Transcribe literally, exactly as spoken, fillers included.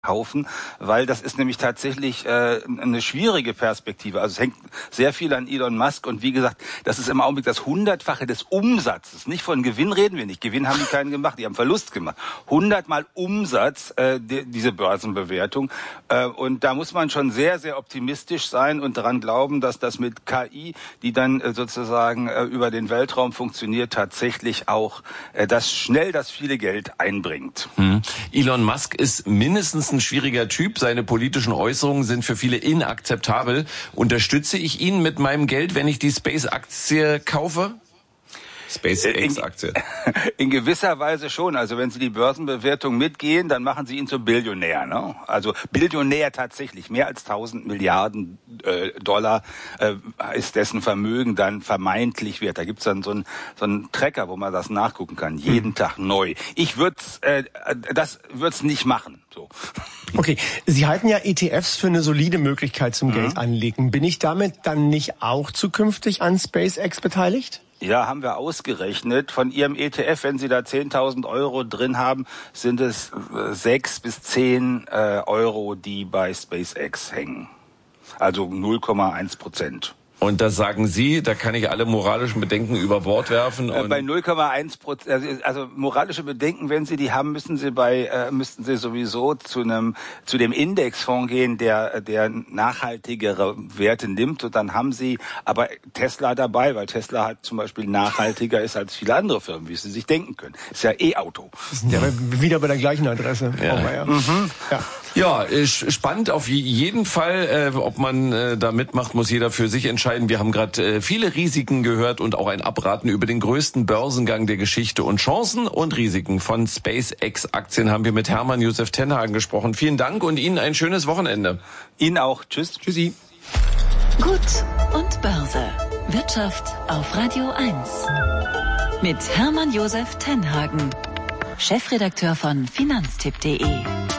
kaufen, weil das ist nämlich tatsächlich äh, eine schwierige Perspektive. Also es hängt sehr viel an Elon Musk und wie gesagt, das ist im Augenblick das Hundertfache des Umsatzes. Nicht von Gewinn reden wir nicht. Gewinn haben die keinen gemacht, die haben Verlust gemacht. Hundertmal Umsatz, äh, die, diese Börsenbewertung. Äh, und da muss man schon sehr, sehr optimistisch sein und daran glauben, dass das mit K I, die dann äh, sozusagen äh, über den Weltraum funktioniert, tatsächlich auch äh, das schnell das viele Geld einbringt. Hm. Elon Musk ist mindestens ein schwieriger Typ. Seine politischen Äußerungen sind für viele inakzeptabel. Unterstütze ich ihn mit meinem Geld, wenn ich die Space-Aktie kaufe? SpaceX-Aktie. In, in gewisser Weise schon. Also wenn Sie die Börsenbewertung mitgehen, dann machen Sie ihn zum Billionär. Ne? Also Billionär tatsächlich. Mehr als tausend Milliarden äh, Dollar äh, ist dessen Vermögen dann vermeintlich wert. Da gibt's dann so einen so einen Tracker, wo man das nachgucken kann. Jeden hm. Tag neu. Ich würde äh, das würd's nicht machen. So. Okay, Sie halten ja E T Fs für eine solide Möglichkeit zum mhm. Geld anlegen. Bin ich damit dann nicht auch zukünftig an SpaceX beteiligt? Ja, haben wir ausgerechnet. Von Ihrem E T F, wenn Sie da zehntausend Euro drin haben, sind es sechs bis zehn äh, Euro, die bei SpaceX hängen. Also null Komma eins Prozent. Und das sagen Sie, da kann ich alle moralischen Bedenken über Bord werfen. Und bei null Komma eins Prozent, also moralische Bedenken, wenn Sie die haben, müssen Sie bei äh, müssten Sie sowieso zu einem zu dem Indexfonds gehen, der der nachhaltigere Werte nimmt. Und dann haben Sie aber Tesla dabei, weil Tesla halt zum Beispiel nachhaltiger ist als viele andere Firmen, wie Sie sich denken können. Ist ja E-Auto. Ja, wieder bei der gleichen Adresse. Ja. Oh, ja. Mhm. Ja. Ja, spannend auf jeden Fall. Äh, ob man äh, da mitmacht, muss jeder für sich entscheiden. Wir haben gerade äh, viele Risiken gehört und auch ein Abraten über den größten Börsengang der Geschichte. Und Chancen und Risiken von SpaceX-Aktien haben wir mit Hermann Josef Tenhagen gesprochen. Vielen Dank und Ihnen ein schönes Wochenende. Ihnen auch. Tschüss. Tschüssi. Gut und Börse. Wirtschaft auf Radio eins. Mit Hermann Josef Tenhagen, Chefredakteur von finanztipp punkt de.